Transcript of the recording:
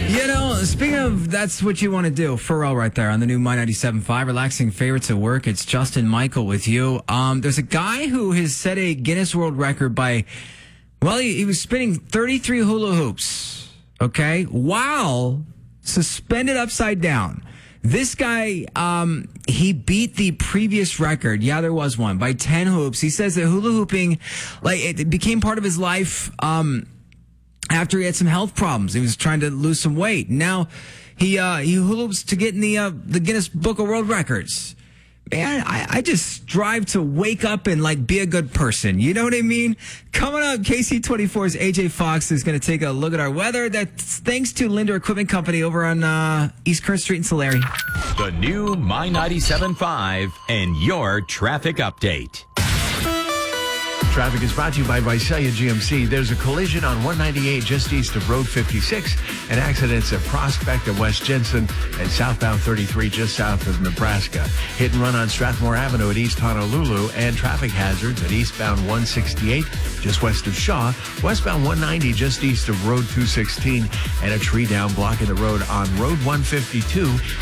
Speaking of that's what you want to do, Pharrell right there on the new My 97.5, relaxing favorites at work. It's Justin Michael with you. There's a guy who has set a Guinness World Record by, he was spinning 33 hula hoops, okay, while suspended upside down. This guy, he beat the previous record. Yeah, there was one by 10 hoops. He says that hula hooping, it became part of his life, after he had some health problems. He was trying to lose some weight. Now he hula hoops to get in the Guinness Book of World Records. Man, I just strive to wake up and be a good person. You know what I mean? Coming up, KC24's AJ Fox is going to take a look at our weather. That's thanks to Linder Equipment Company over on East Current Street in Tulare. The new My 97.5 and your traffic update. Traffic is brought to you by Visalia GMC. There's a collision on 198 just east of Road 56, and accidents at Prospect and West Jensen, and southbound 33 just south of Nebraska. Hit and run on Strathmore Avenue at East Honolulu, and traffic hazards at eastbound 168 just west of Shaw, westbound 190 just east of Road 216, and a tree down blocking the road on Road 152